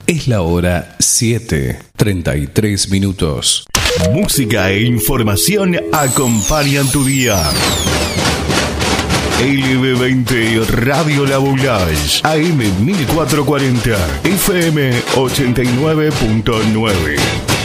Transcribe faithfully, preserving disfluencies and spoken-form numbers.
Es la hora siete, treinta y tres minutos. Música e información acompañan tu día. L B veinte Radio La Boulage, A M mil cuatrocientos cuarenta, F M ochenta y nueve punto nueve.